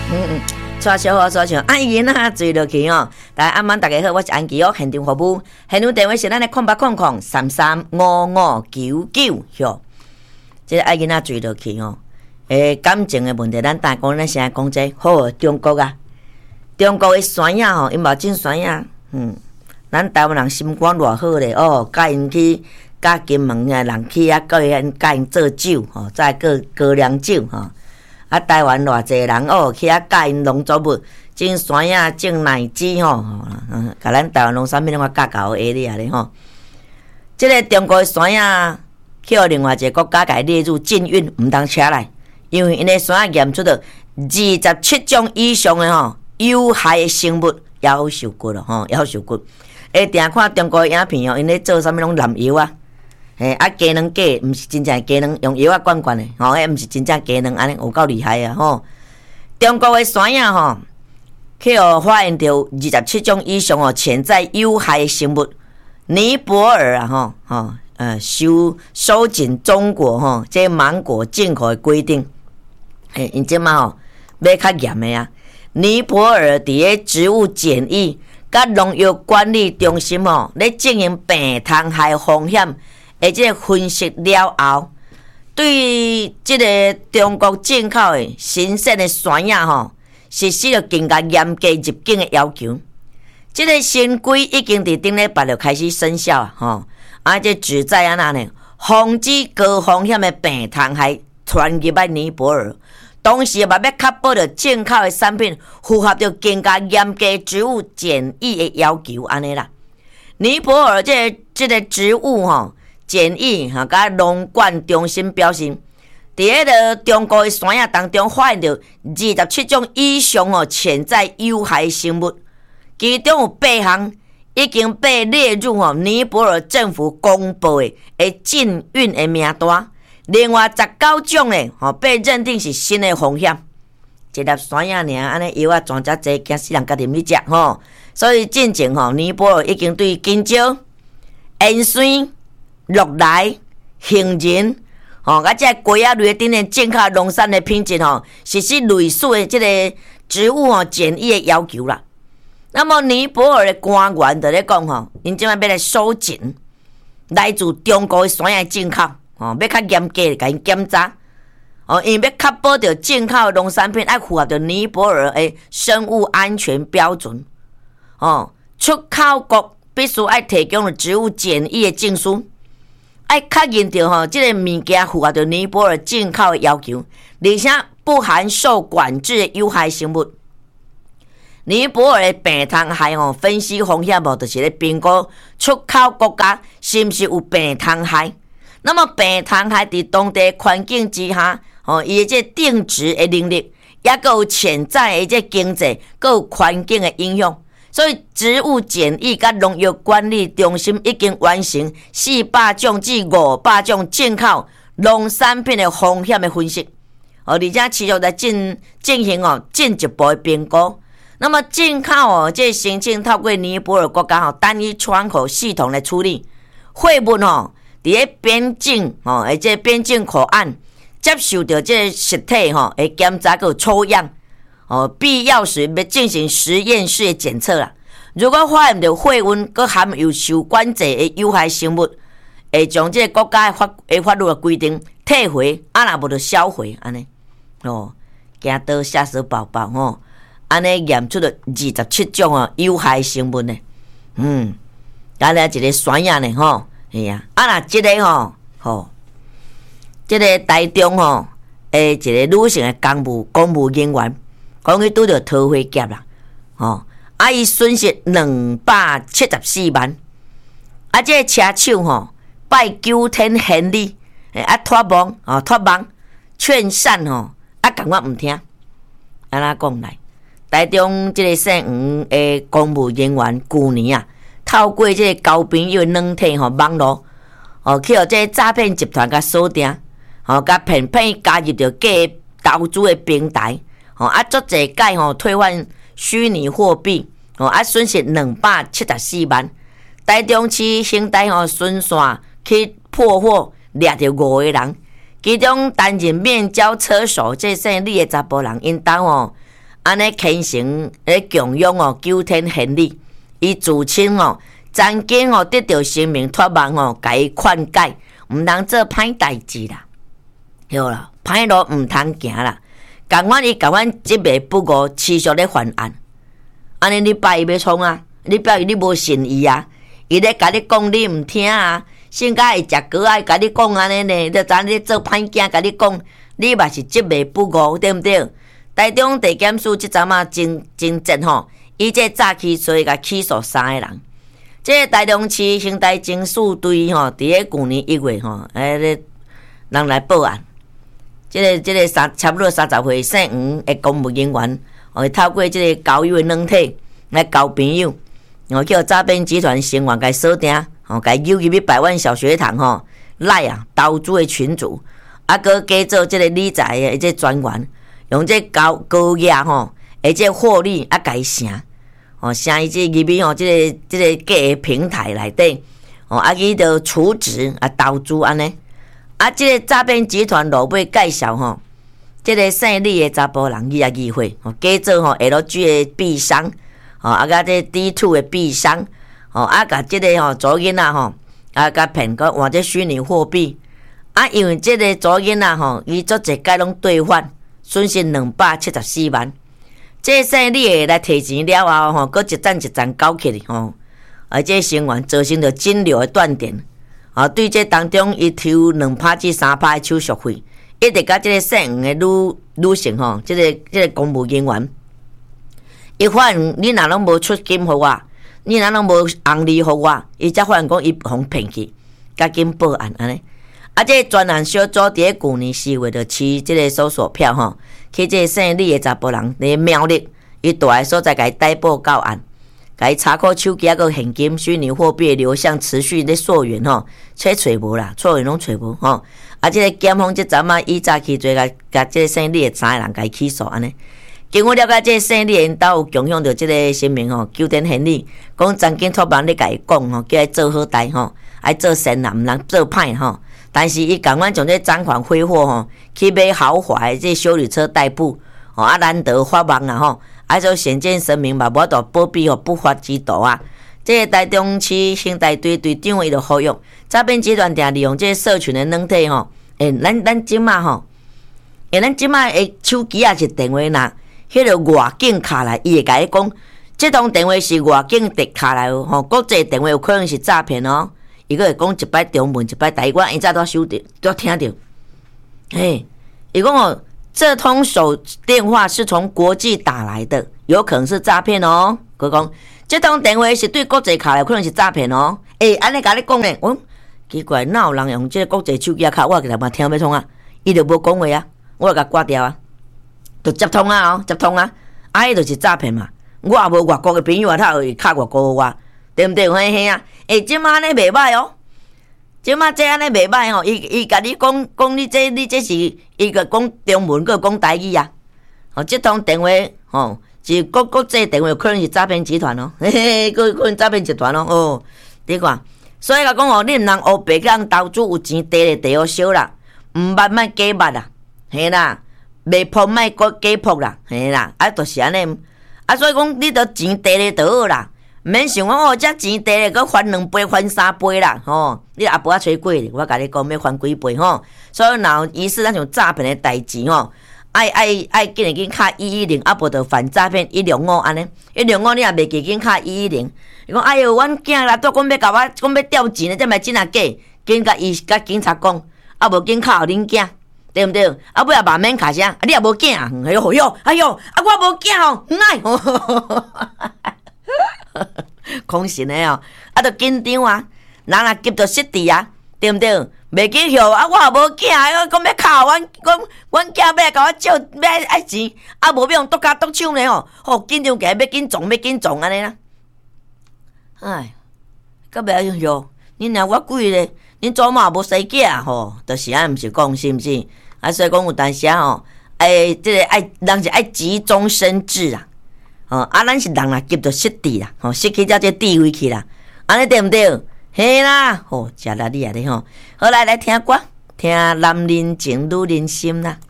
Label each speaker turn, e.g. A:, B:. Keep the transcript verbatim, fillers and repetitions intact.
A: 嗯嗯，带小伙带像阿姨呐，追落去哦。大家晚安，大家好，我是安琪哦，现场服务，现场电话是咱的空八空空三三五五九九哟。这个阿姨呐追落去哦，诶，感情的问题，咱大讲咱先讲这好，中国啊，中国的山野吼，因无种山野，嗯，咱台湾人心肝偌好咧哦，甲因去。甲金门啊人去啊，甲因甲因做酒吼，再个高粱酒吼。啊，台湾偌济人哦，去啊甲因农作物种山野、种奶子吼，嗯，甲咱台湾农产品拢啊教教下咧啊咧吼。即个中国山野去互另外一个国家甲列入禁运，毋通车来，因为因个山野验出到二十七种以上的吼有害的生物，夭寿骨咯吼，夭寿骨。会定看中国影片哦，因咧做啥物拢染药啊。嘿，啊，鸡卵假，毋是真正鸡卵，用药啊灌灌的，吼，迄毋是真正鸡卵，安尼有够厉害啊，吼！中国的山野吼，去互发现到二十七种以上哦潜在有害生物，尼泊尔啊，吼，吼，呃，收收紧中国吼，这芒果进口的规定，嘿，因即嘛吼，要较严的啊。尼泊尔伫个植物检疫甲农药管理中心吼，咧进行病虫害风险。而即个分析了后，对即个中国进口的新鲜的山野吼，实施了更加严格入境的要求。即个新规已经伫顶礼拜就开始生效啊！吼，啊，即旨在安那呢？防止高风险的病虫害传入来尼泊尔，同时嘛要确保着进口的产品符合着更加严格植物检疫的要求，安尼啦。尼泊尔即个即个植物吼。检疫哈，甲农管中心表示，伫迄个中国的山野当中发现到二十七种以上哦潜在有害生物，其中有八项已经被列入哦尼泊尔政府公布的诶禁运的名单，另外十九种诶吼被认定是新的风险。一粒山野尔，安尼药啊全遮济，惊死人家啉去食吼。所以进前吼，尼泊尔已经对金蕉、烟酸。鹿来、杏仁，吼，啊，即个瓜仔类顶面进口农产的品质吼，实施类似的即个植物吼检疫的要求啦。那么尼泊尔的官员就咧讲吼，因即摆要来收紧来自中国的山野进口，吼，要较严格甲因检查，哦，因要确保着进口农产品要符合着尼泊尔的生物安全标准，哦，出口国必须要提供植物检疫的证书。爱确认着吼，即个物件符合着尼泊尔进口的要求，而且不含受管制的有害生物。尼泊尔的病虫害吼分析风险无，就是咧评估出口国家是毋是有病虫害。那么病虫害伫当地环境之下，吼伊的即定植的能力，也佫有潜在的即经济，佫有环境的影响。所以，植物检疫甲农药管理中心已经完成四百种至五百种进口农产品的风险的分析，哦，而且持续在进进行哦进一步的评估。那么进口哦，这申请透过尼泊尔国家吼单一窗口系统来处理，货物哦，伫咧边境哦，而且边境口岸接受到这实体吼的检查个抽样。哦，必要时要进行实验室的检测啦。如果发现到货运佮含有受管制的有害生物，会将这个国家的法的法律的规定退回，啊，若无就销毁安尼。哦，惊到下手包包吼，安尼验出了二十七种哦有害生物呢。嗯，咱来一个山野呢吼，哎呀，啊若即个吼，吼，即个台中吼，诶，一个女性的公务公务人员。讲伊拄着逃回劫啦，哦，啊伊损失两百七十四万，啊这个车手吼拜九天献礼，啊托梦哦托梦劝善吼，啊讲我毋听，安怎讲来？台中即个姓黄的公务人员去年啊，透过即个交朋友的软体吼网络，哦去互即个诈骗集团甲锁定，哦甲骗骗加入着假投资的平台。哦，啊，足济届吼退换虚拟货币，哦，啊，损失两百七十四万。台中市刑台吼巡线去破获掠着五个人，其中担任面交车手，这姓李的查甫人，因兜吼安尼虔诚咧供养哦，九天玄女，伊自称哦，曾经哦得到生命托梦哦，甲伊劝解，毋通做歹代志啦，对啦，歹路毋通行啦。共阮伊共阮执迷不悟，持续咧犯案。安尼你拜伊要创啊？你表示你无信伊啊？伊咧甲你讲，你毋听啊？性格会食果爱甲你讲安尼呢？就知你做歹囝，甲你讲，你嘛是执迷不悟，对毋对？台中地检署即阵啊，真真正吼，伊这早起所以甲起诉三个人。这个台中市刑台侦署队吼，伫咧去年一月吼，诶咧人来报案。这个这个三差不多三十岁姓黄的公务人员，哦，透过这个交友的软体来交朋友，哦，叫诈骗集团成员甲锁定，哦，甲诱入去百万小学堂吼，赖啊投资的群主，啊，佮假做这个理财的这专员。用这高高压吼，而且获利啊，改成哦，像伊这入面吼，这个这个假的平台内底哦，啊，伊就储值啊，投资安尼啊，这个诈骗集团老尾介绍吼，这个姓李的查甫人伊也议会哦，假做吼 L G 的币商哦，啊，甲这 D 二 的币商哦，啊，甲这个吼左囡仔吼，啊，甲骗个换这虚拟货币啊，因为这个左囡仔吼，伊做一届拢兑换。损失两百七十四万，这生理的来提钱了后吼，搁一站一站搞起哩吼，而这成员造成着金流的断点，啊，对这当中伊抽两拍至三拍的手续费，一直甲这个姓黄的女女性吼，这个这个公务人员，伊发现你若拢无出金互我，你若拢无红利互我，伊才发现讲伊互骗去，赶紧报案安尼。啊！这个专案小组伫咧去年四月就持这个搜索票吼，去这个姓李的查甫人伫苗栗，伊住的所在，甲伊逮捕到案，甲伊查扣手机啊个现金、虚拟货币的流向持续咧溯源吼，找找无啦，溯源拢找无吼。啊！这个检方即阵啊，以早起做甲甲这个姓李的三个人甲伊起诉安尼。经我了解，这个姓李因兜有共享着这个新闻吼，九天玄女讲曾经托梦咧甲伊讲吼，叫伊做好代吼，爱做善人，毋通做歹吼。但是伊共阮将这赃款挥霍吼，去买豪华的这休旅车代步，吼啊难得发梦啊吼，啊做显见声明嘛，无度保庇吼不法之徒啊。这个台中市刑大队队长伊就呼吁，诈骗集团定利用这社群的软体吼，诶，咱咱即马吼，诶，咱即马诶手机啊是电话呐，迄个外景卡来，伊会甲你讲，这通电话是外景直卡来哦，吼，国际电话有可能是诈骗哦。伊个会讲一摆中文，一摆台语，我现在都收到，都听到。嘿，伊讲哦，这通手电话是从国际打来的，有可能是诈骗哦。佮讲，这通电话是对国际卡来，可能是诈骗哦。诶、欸，安尼甲你讲咧，我奇怪，哪有人用这个国际手机卡？我其实嘛听要通啊，伊就无讲话啊，我甲挂掉啊，就接通啊哦，接通啊，啊，迄就是诈骗嘛。我也无外国的朋友啊，他会卡外国我。对毋对？嘿嘿啊！诶，即马安尼袂歹哦，即马这安尼袂歹吼。伊伊甲你讲讲你这你这是伊个讲中文，佮讲台语啊。吼，即通电话吼是国国际电话，可能是诈骗集团哦。嘿嘿，可可能诈骗集团哦。哦，你看，所以甲讲哦，你毋通黑白甲人投资有钱，地咧地好少啦，毋捌莫假捌啦，嘿啦，未扑莫个假扑啦，嘿啦，啊，就是安尼。啊，所以讲你得钱地咧就好啦。免想讲哦，这钱地咧，佮翻两倍、翻三倍啦，吼！你阿婆啊吹过，我甲你讲要翻几倍吼。所以若有疑似咱种诈骗的代志吼，爱爱爱紧紧卡一一零，啊无就反诈骗一零五安尼。一零五你也袂记紧卡一一零。伊讲哎哟，阮囝啦，都讲要甲我讲要调钱咧，这嘛真啊假？紧甲伊甲警察讲，啊无紧卡互恁囝，对毋对？啊尾也万免卡啥？你也无囝，哎哟哟，哎哟，啊我无囝吼，唔爱。空神的哦，啊，着紧张啊，人若急着失智啊，对毋对？袂记许啊，我也无囝，我讲要靠阮，讲阮囝要来甲我借，要爱钱，啊，无要用剁骹剁手呢吼，吼紧张起来要紧撞，要紧撞安尼啦。哎，甲袂用哟，恁若我贵咧，恁祖妈无生囝吼，着是安，毋是讲是毋是？啊，所以讲有当时啊吼，哎，即个爱人是爱急中生智啊。哦，啊，咱是人啦，急着失智啦，吼、哦，失去遮这智慧去啦，安尼对毋对？嘿啦，吼、哦，食力厉害咧吼，好来来听歌，听男人情女人心啦。